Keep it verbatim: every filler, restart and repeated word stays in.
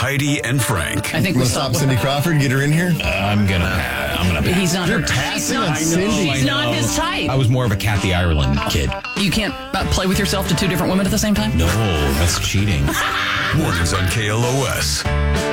Heidi and Frank. I think We'll we stop stopped. Cindy Crawford, get her in here. Uh, I'm gonna, I'm gonna. Pass. He's not You're her. passing He's not, on Cindy. He's I not know. his type. I was more of a Kathy Ireland kid. You can't uh, play with yourself to two different women at the same time? No, that's cheating. Mornings on K L O S.